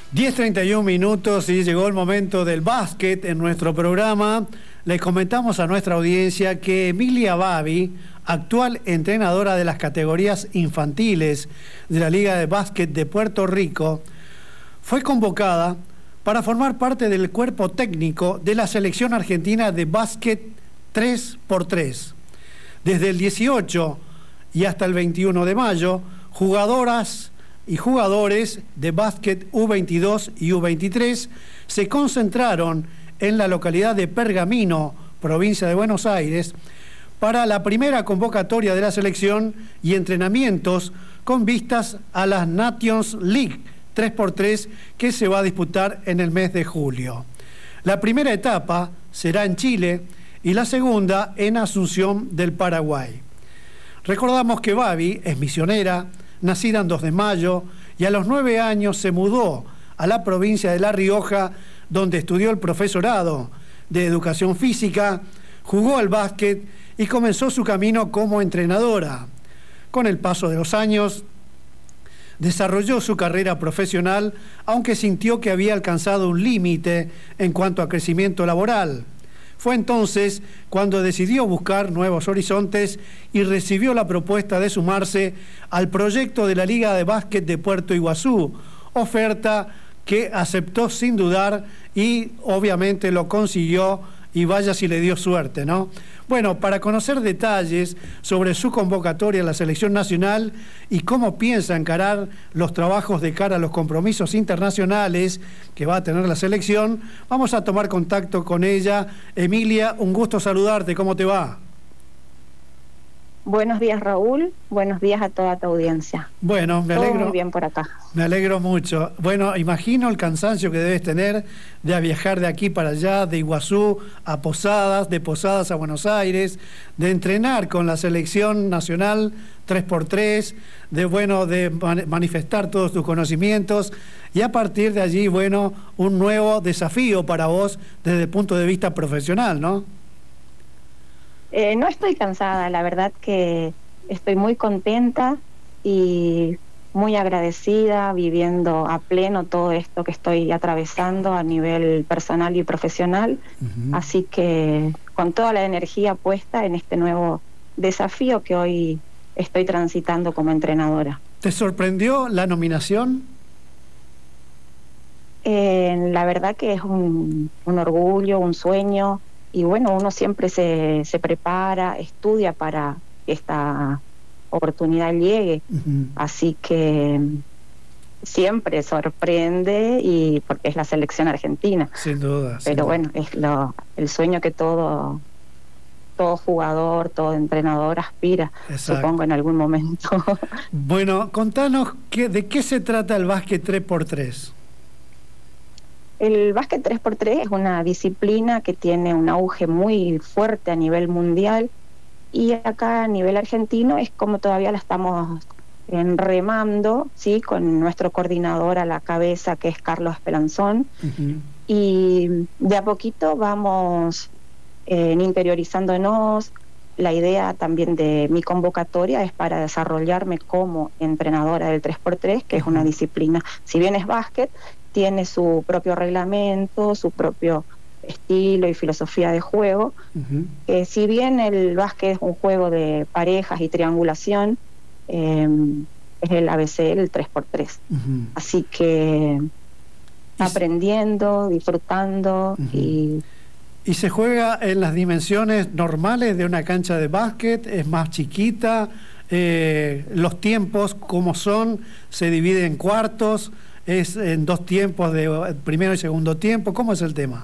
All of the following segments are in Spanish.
10:31 minutos y llegó el momento del básquet en nuestro programa. Les comentamos a nuestra audiencia que Emilia Bavi, actual entrenadora de las categorías infantiles de la Liga de Básquet de Puerto Rico, fue convocada para formar parte del cuerpo técnico de la selección argentina de básquet 3x3. Desde el 18 y hasta el 21 de mayo, jugadoras y jugadores de básquet U22 y U23 se concentraron en la localidad de Pergamino, provincia de Buenos Aires, para la primera convocatoria de la selección y entrenamientos con vistas a las Nations League 3x3 que se va a disputar en el mes de julio. La primera etapa será en Chile y la segunda en Asunción del Paraguay. Recordamos que Bavi es misionera, nacida en 2 de mayo, y a los 9 años se mudó a la provincia de La Rioja, donde estudió el profesorado de educación física, jugó al básquet y comenzó su camino como entrenadora. Con el paso de los años, desarrolló su carrera profesional, aunque sintió que había alcanzado un límite en cuanto a crecimiento laboral. Fue entonces cuando decidió buscar nuevos horizontes y recibió la propuesta de sumarse al proyecto de la Liga de Básquet de Puerto Iguazú, oferta que aceptó sin dudar y obviamente lo consiguió, y vaya si le dio suerte, ¿no? Bueno, para conocer detalles sobre su convocatoria a la selección nacional y cómo piensa encarar los trabajos de cara a los compromisos internacionales que va a tener la selección, vamos a tomar contacto con ella. Emilia, un gusto saludarte, ¿cómo te va? Buenos días, Raúl. Buenos días a toda tu audiencia. Bueno, me alegro. Todo muy bien por acá. Me alegro mucho. Bueno, imagino el cansancio que debes tener de viajar de aquí para allá, de Iguazú a Posadas, de Posadas a Buenos Aires, de entrenar con la selección nacional 3x3, de manifestar todos tus conocimientos y a partir de allí, un nuevo desafío para vos desde el punto de vista profesional, ¿no? No estoy cansada, la verdad que estoy muy contenta y muy agradecida, viviendo a pleno todo esto que estoy atravesando a nivel personal y profesional. Así que con toda la energía puesta en este nuevo desafío que hoy estoy transitando como entrenadora. ¿Te sorprendió la nominación? La verdad que es un orgullo, un sueño. Y bueno, uno siempre se prepara, estudia para que esta oportunidad llegue. Así que siempre sorprende, y porque es la selección argentina. Sin duda. Pero bueno, es el sueño que todo jugador, todo entrenador aspira, supongo, en algún momento. Bueno, contanos de qué se trata el básquet 3x3. El básquet 3x3 es una disciplina que tiene un auge muy fuerte a nivel mundial, y acá a nivel argentino es como todavía la estamos remando, ¿sí? Con nuestro coordinador a la cabeza, que es Carlos Esperanzón. Y de a poquito vamos interiorizándonos. La idea también de mi convocatoria es para desarrollarme como entrenadora del 3x3, que es una disciplina, si bien es básquet, tiene su propio reglamento, su propio estilo y filosofía de juego. Si bien el básquet es un juego de parejas y triangulación, es el ABC, el 3x3. Así que aprendiendo, disfrutando. ¿Y se juega en las dimensiones normales de una cancha de básquet? ¿Es más chiquita? ¿Los tiempos cómo son? ¿Se divide en cuartos? ¿Es en 2 tiempos, de primero y segundo tiempo? ¿Cómo es el tema?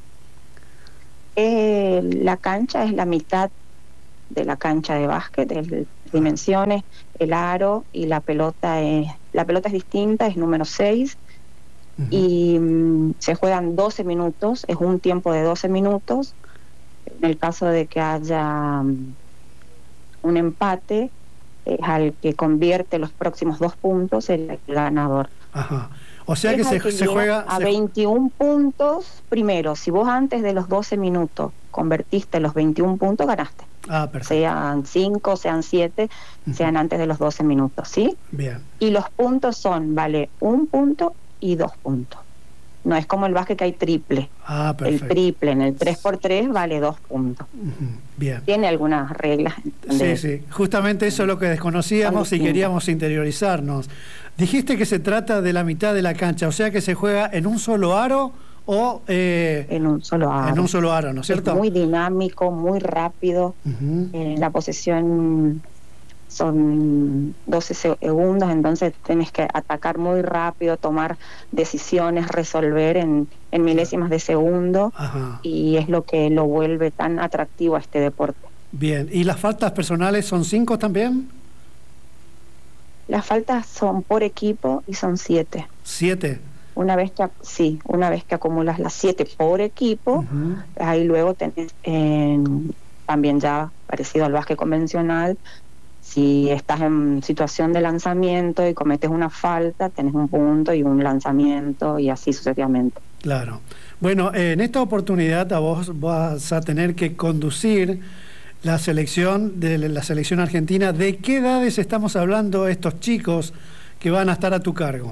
La cancha es la mitad de la cancha de básquet, dimensiones, el aro y la pelota es distinta, es número 6. Y se juegan 12 minutos, es un tiempo de 12 minutos. En el caso de que haya un empate, es al que convierte los próximos 2 puntos el ganador. O sea que se juega a 21 puntos primero. Si vos antes de los 12 minutos convertiste los 21 puntos, ganaste. Perfecto. Sean 5, sean 7, sean antes de los 12 minutos, ¿sí? Bien. Y los puntos son, vale 1 punto y 2 puntos. No es como el básquet que hay triple. Ah, El perfecto. triple en el 3x3 vale 2 puntos. Bien. Tiene algunas reglas. Sí, sí. Justamente eso es lo que desconocíamos y queríamos interiorizarnos. Dijiste que se trata de la mitad de la cancha, o sea que se juega en un solo aro o En un solo aro. en un solo aro, ¿no es cierto? Es muy dinámico, muy rápido. La posesión son 12 segundos, entonces tenés que atacar muy rápido, tomar decisiones, resolver en milésimas de segundo. Ajá. Y es lo que lo vuelve tan atractivo a este deporte. Bien, ¿y las faltas personales son 5 también? Las faltas son por equipo y son 7. 7. Una vez que acumulas las 7 por equipo, ahí luego tenés también ya parecido al básquet convencional. Si estás en situación de lanzamiento y cometes una falta, tenés un punto y un lanzamiento y así sucesivamente. Claro. Bueno, en esta oportunidad a vos vas a tener que conducir la selección argentina. ¿De qué edades estamos hablando estos chicos que van a estar a tu cargo?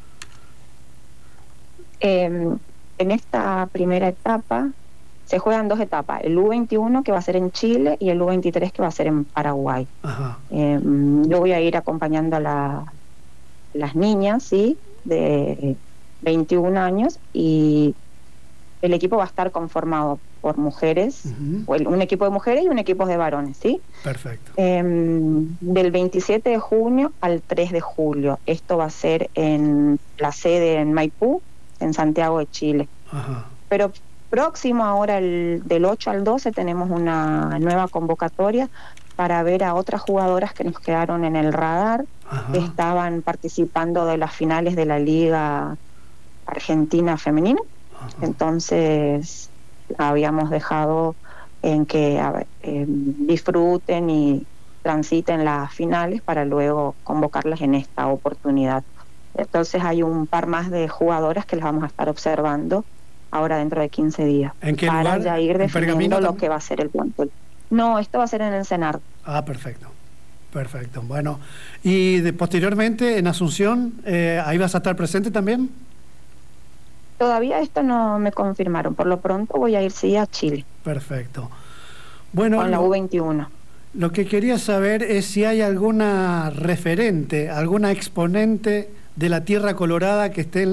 En esta primera etapa se juegan 2 etapas, el U21 que va a ser en Chile y el U23 que va a ser en Paraguay. Ajá. Yo voy a ir acompañando a las niñas, ¿sí?, de 21 años, y el equipo va a estar conformado por mujeres, un equipo de mujeres y un equipo de varones, ¿sí? Perfecto. Del 27 de junio al 3 de julio. Esto va a ser en la sede en Maipú, en Santiago de Chile. Ajá. Pero próximo ahora, del 8 al 12, tenemos una nueva convocatoria para ver a otras jugadoras que nos quedaron en el radar, que estaban participando de las finales de la Liga Argentina Femenina. Entonces habíamos dejado en que disfruten y transiten las finales para luego convocarlas en esta oportunidad. Entonces hay un par más de jugadoras que las vamos a estar observando ahora dentro de 15 días. ¿En qué para lugar? ya ir definiendo lo que va a ser el plantel. No, esto va a ser en el CENAR. Ah, perfecto. Perfecto. Bueno, y posteriormente en Asunción, ¿ahí vas a estar presente también? Todavía esto no me confirmaron. Por lo pronto voy a ir sí a Chile. Perfecto. Bueno, con la U21. Lo que quería saber es si hay alguna referente, alguna exponente de la Tierra Colorada que esté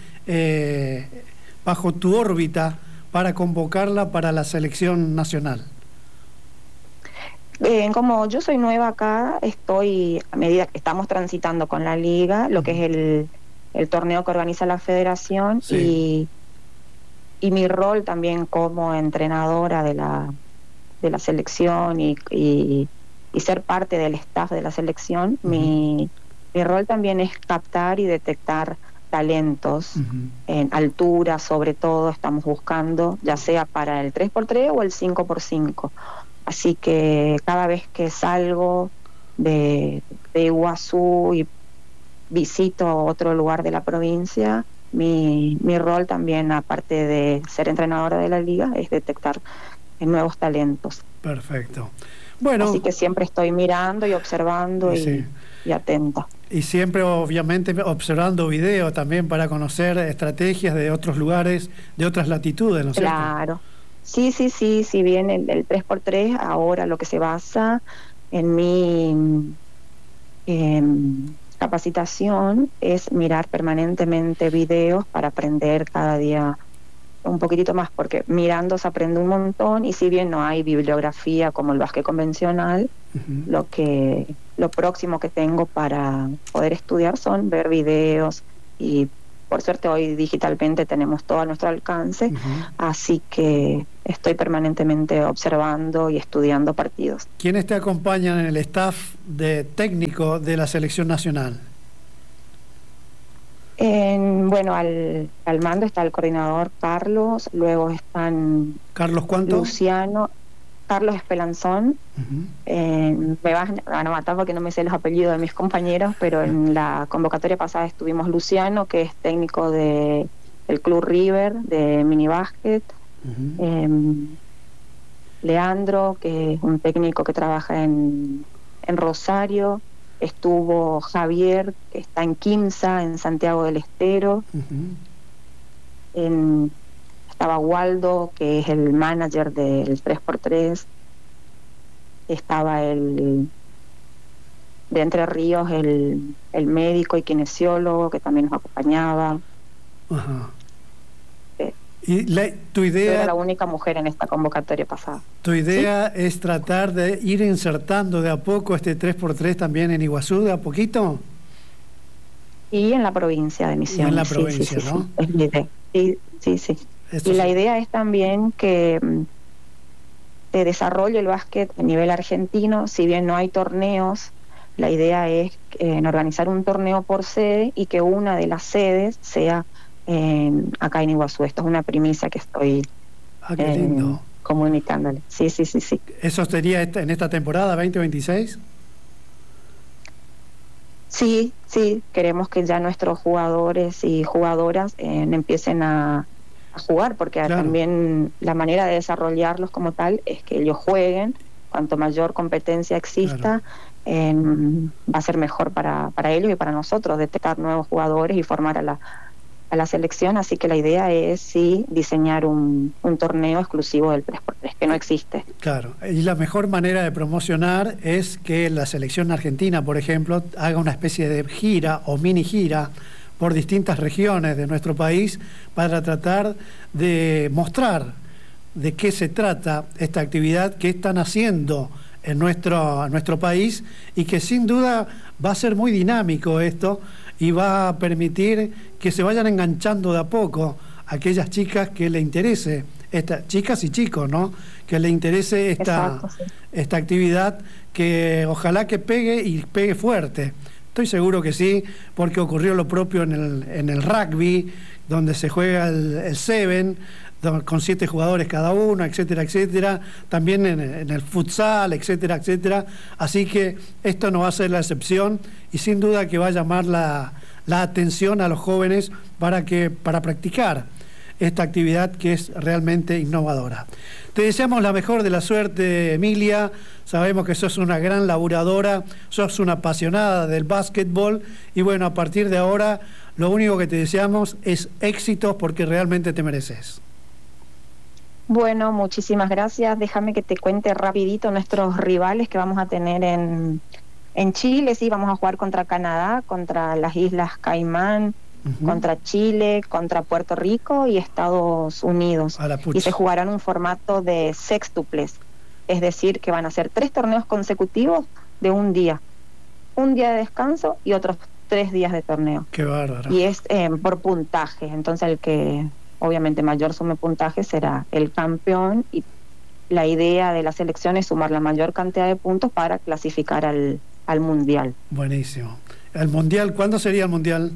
bajo tu órbita para convocarla para la selección nacional. Como yo soy nueva acá, estoy, a medida que estamos transitando con la liga, lo que es el torneo que organiza la federación, sí, y mi rol también como entrenadora de la selección y ser parte del staff de la selección, mi rol también es captar y detectar talentos en altura, sobre todo estamos buscando, ya sea para el 3x3 o el 5x5. Así que cada vez que salgo de Iguazú y visito otro lugar de la provincia, mi rol también, aparte de ser entrenadora de la liga, es detectar nuevos talentos. Perfecto. Bueno, así que siempre estoy mirando y observando y atenta. Y siempre, obviamente, observando videos también para conocer estrategias de otros lugares, de otras latitudes, ¿no es cierto? Claro. Sí, si bien el 3x3 ahora lo que se basa en mi capacitación es mirar permanentemente videos para aprender cada día un poquitito más, porque mirando se aprende un montón, y si bien no hay bibliografía como el básquet convencional, lo próximo que tengo para poder estudiar son ver videos, y por suerte hoy digitalmente tenemos todo a nuestro alcance, así que estoy permanentemente observando y estudiando partidos. ¿Quiénes te acompañan en el staff técnico de la selección nacional? Bueno, al mando está el coordinador Carlos, luego están... ¿Carlos cuánto? Luciano, Carlos Espelanzón. Me van a matar porque no me sé los apellidos de mis compañeros, pero en la convocatoria pasada estuvimos Luciano, que es técnico del Club River de minibásquet, Leandro, que es un técnico que trabaja en Rosario, estuvo Javier, que está en Quimsa, en Santiago del Estero, estaba Waldo, que es el manager del 3x3, estaba el de Entre Ríos, el médico y kinesiólogo que también nos acompañaba. Ajá. Y tu idea... Yo era la única mujer en esta convocatoria pasada. ¿Tu idea es tratar de ir insertando de a poco este 3x3 también en Iguazú, de a poquito? Y en la provincia de Misiones. En la provincia, sí, ¿no? Sí, es mi idea. Sí. Esto y la sí. idea es también que se desarrolle el básquet a nivel argentino. Si bien no hay torneos, la idea es organizar un torneo por sede y que una de las sedes sea acá en Iguazú. Esto es una primicia que estoy qué lindo. Comunicándole. Sí. ¿Eso sería en esta temporada 2026? Sí, queremos que ya nuestros jugadores y jugadoras empiecen a jugar, porque claro, también la manera de desarrollarlos como tal es que ellos jueguen. Cuanto mayor competencia exista, va a ser mejor para ellos y para nosotros detectar nuevos jugadores y formar a la selección. Así que la idea es sí diseñar un torneo exclusivo del 3x3 que no existe. Claro, y la mejor manera de promocionar es que la selección argentina, por ejemplo, haga una especie de gira o mini gira por distintas regiones de nuestro país para tratar de mostrar de qué se trata esta actividad que están haciendo en nuestro país, y que sin duda va a ser muy dinámico esto y va a permitir que se vayan enganchando de a poco aquellas chicas que le interese, chicas y chicos, ¿no? Que le interese esta actividad, que ojalá que pegue y pegue fuerte. Estoy seguro que sí, porque ocurrió lo propio en el rugby, donde se juega el Seven, con 7 jugadores cada uno, etcétera, etcétera. También en el futsal, etcétera, etcétera. Así que esto no va a ser la excepción, y sin duda que va a llamar la atención a los jóvenes para practicar esta actividad que es realmente innovadora. Te deseamos la mejor de la suerte, Emilia. Sabemos que sos una gran laburadora, sos una apasionada del básquetbol, y bueno, a partir de ahora lo único que te deseamos es éxitos, porque realmente te mereces. Bueno, muchísimas gracias. Déjame que te cuente rapidito nuestros rivales que vamos a tener en Chile. Sí, vamos a jugar contra Canadá, contra las Islas Caimán, contra Chile, contra Puerto Rico y Estados Unidos. Y se jugarán un formato de sextuples, es decir, que van a ser 3 torneos consecutivos de un día de descanso y otros 3 días de torneo. Qué bárbaro. Y es por puntaje, entonces el que obviamente mayor sume puntaje será el campeón, y la idea de la selección es sumar la mayor cantidad de puntos para clasificar al Mundial. Buenísimo. ¿El Mundial? ¿Cuándo sería el Mundial?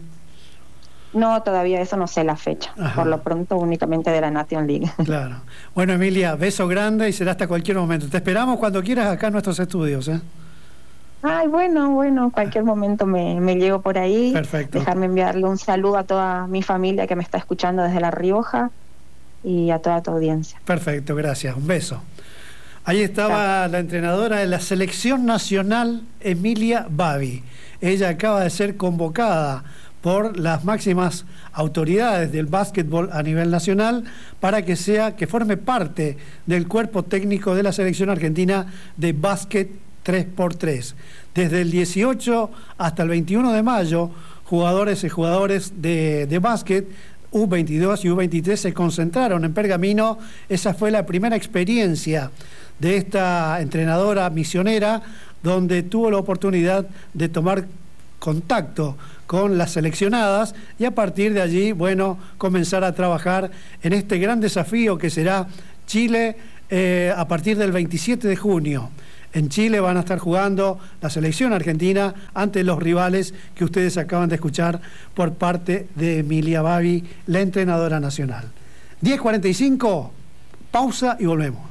No, todavía eso no sé la fecha. Ajá. Por lo pronto únicamente de la Nation League. Claro. Bueno, Emilia, beso grande y será hasta cualquier momento. Te esperamos cuando quieras acá en nuestros estudios, ¿eh? Ay, bueno, cualquier momento me llego por ahí. Perfecto. Dejarme enviarle un saludo a toda mi familia que me está escuchando desde La Rioja y a toda tu audiencia. Perfecto, gracias. Un beso. Ahí estaba la entrenadora de la Selección Nacional, Emilia Bavi. Ella acaba de ser convocada por las máximas autoridades del básquetbol a nivel nacional para que forme parte del cuerpo técnico de la selección argentina de básquet 3x3. Desde el 18 hasta el 21 de mayo, jugadores y jugadores de básquet U22 y U23 se concentraron en Pergamino. Esa fue la primera experiencia de esta entrenadora misionera, donde tuvo la oportunidad de tomar contacto con las seleccionadas y a partir de allí, bueno, comenzar a trabajar en este gran desafío que será Chile a partir del 27 de junio. En Chile van a estar jugando la selección argentina ante los rivales que ustedes acaban de escuchar por parte de Emilia Bavi, la entrenadora nacional. 10:45, pausa y volvemos.